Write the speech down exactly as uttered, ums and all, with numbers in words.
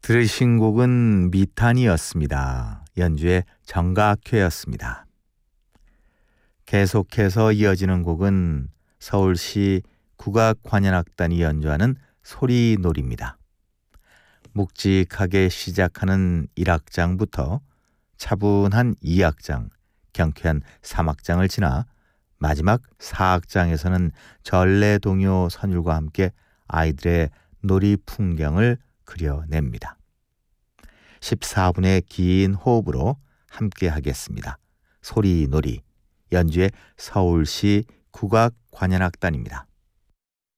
들으신 곡은 미탄이었습니다. 연주의 정각회였습니다. 계속해서 이어지는 곡은 서울시 국악관현악단이 연주하는 소리놀이입니다. 묵직하게 시작하는 일 악장부터 차분한 이 악장, 경쾌한 삼 악장을 지나 마지막 사 악장에서는 전래동요 선율과 함께 아이들의 놀이 풍경을 그려냅니다. 십사 분의 긴 호흡으로 함께 하겠습니다. 소리놀이, 연주의 서울시 국악관현악단입니다.